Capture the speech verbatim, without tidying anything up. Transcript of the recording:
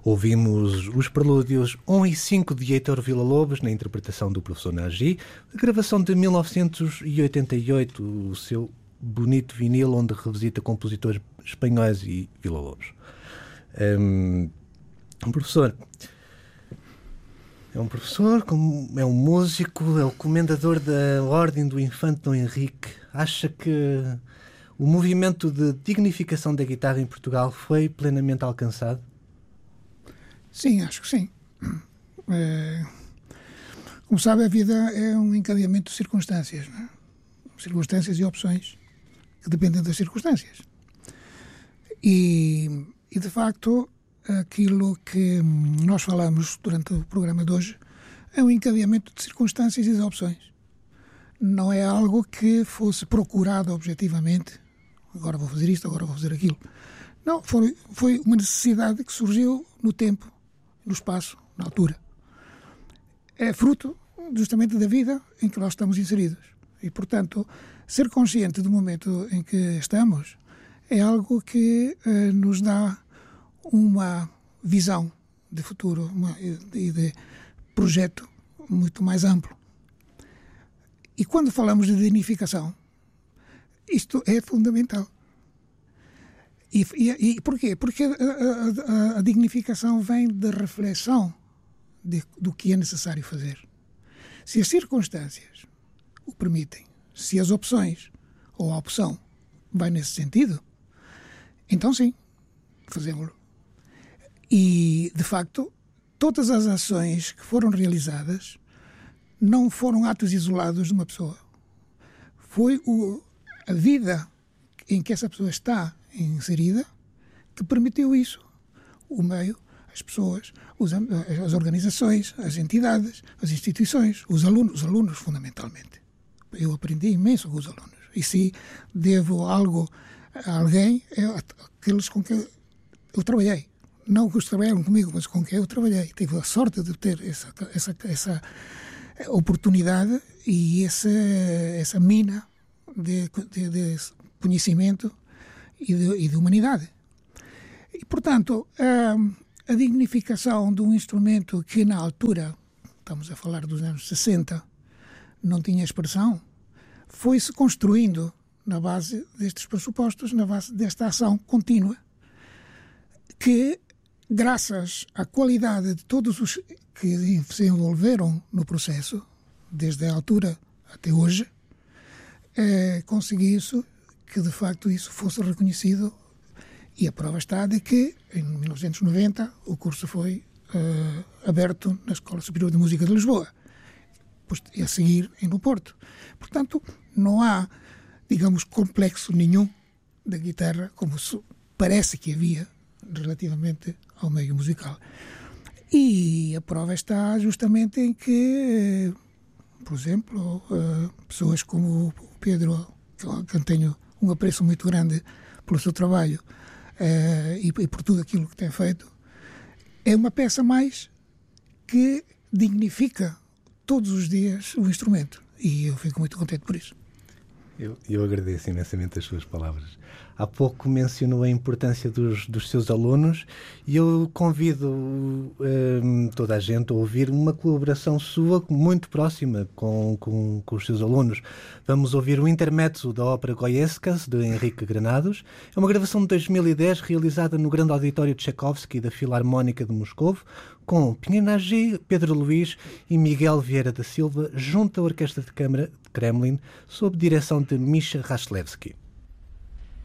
Ouvimos os prelúdios um e cinco de Heitor Villa-Lobos, na interpretação do professor Nagy, a gravação de mil novecentos e oitenta e oito, o seu bonito vinil, onde revisita compositores espanhóis e Villa-Lobos. Um, um professor... É um professor, é um músico, é o comendador da Ordem do Infante Dom Henrique. Acha que o movimento de dignificação da guitarra em Portugal foi plenamente alcançado? Sim, acho que sim. É, como sabe, a vida é um encadeamento de circunstâncias, não é? Circunstâncias e opções que dependem das circunstâncias. E, e, de facto, aquilo que nós falamos durante o programa de hoje é um encadeamento de circunstâncias e de opções. Não é algo que fosse procurado objetivamente. Agora vou fazer isto, agora vou fazer aquilo. Não, foi, foi uma necessidade que surgiu no tempo, no espaço, na altura. É fruto justamente da vida em que nós estamos inseridos. E, portanto, ser consciente do momento em que estamos é algo que eh, nos dá uma visão de futuro uma, e de projeto muito mais amplo. E quando falamos de dignificação, isto é fundamental. E, e, e porquê? Porque a, a, a dignificação vem da reflexão de, do que é necessário fazer. Se as circunstâncias o permitem, se as opções ou a opção vai nesse sentido, então sim, fazemos-lo. E, de facto, todas as ações que foram realizadas não foram atos isolados de uma pessoa. Foi o, a vida em que essa pessoa está inserida que permitiu isso. O meio, as pessoas, os, as organizações, as entidades, as instituições, os alunos, os alunos fundamentalmente. Eu aprendi imenso com os alunos. E se devo algo a alguém, é aqueles com que eu trabalhei. Não que os trabalharam comigo, mas com quem eu trabalhei. Tive a sorte de ter essa, essa, essa oportunidade e essa, essa mina de, de, de conhecimento e de, e de humanidade. E, portanto, a, a dignificação de um instrumento que, na altura, estamos a falar dos anos sessenta, não tinha expressão, foi-se construindo na base destes pressupostos, na base desta ação contínua, que, graças à qualidade de todos os que se envolveram no processo, desde a altura até hoje, eh, conseguiu-se que, de facto, isso fosse reconhecido. E a prova está de que, em mil novecentos e noventa, o curso foi eh, aberto na Escola Superior de Música de Lisboa, e a seguir no Porto. Portanto, não há, digamos, complexo nenhum da guitarra, como parece que havia relativamente ao meio musical. E a prova está justamente em que, por exemplo, pessoas como o Pedro, que eu tenho um apreço muito grande pelo seu trabalho e por tudo aquilo que tem feito, é uma peça mais que dignifica todos os dias o instrumento. E eu fico muito contente por isso. Eu, eu agradeço imensamente as suas palavras. Há pouco mencionou a importância dos, dos seus alunos e eu convido um, toda a gente a ouvir uma colaboração sua muito próxima com, com, com os seus alunos. Vamos ouvir o intermezzo da ópera Goiescas, de Henrique Granados. É uma gravação de dois mil e dez realizada no Grande Auditório de Tchaikovsky da Filarmónica de Moscovo, com Pinheiro Nagy, Pedro Luís e Miguel Vieira da Silva, junto à Orquestra de Câmara de Kremlin, sob direção de Misha Raslevsky.